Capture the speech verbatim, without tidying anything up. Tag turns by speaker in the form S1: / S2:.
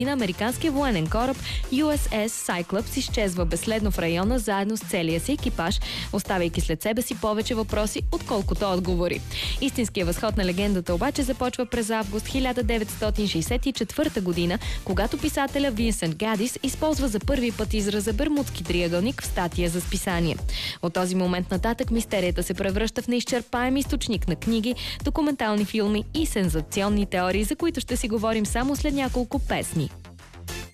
S1: на американския военен кораб Ю Ес Ес Cyclops изчезва безследно в района заедно с целия си екипаж, оставяйки след себе си повече въпроси, отколкото отговори. Истинският възход на легендата обаче започва през август хиляда деветстотин шейсет и четвърта година, когато писателя Винсент Гадис използва за първи път израза Бермудски триъгълник в статия за списание. От този момент нататък мистерията се превръща в неизчерпаем източник на книги, документални филми и сензационни теории, за които ще си говорим само след няколко песни.